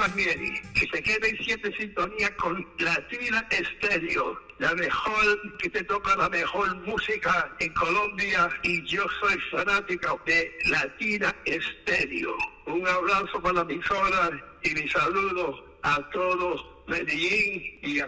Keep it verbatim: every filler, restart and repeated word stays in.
Palmieri, que se quede en siete sintonía con Latina Estéreo, la mejor, que te toca la mejor música en Colombia, y yo soy fanático de Latina Estéreo. Un abrazo para la emisora y mi saludo a todos Medellín y a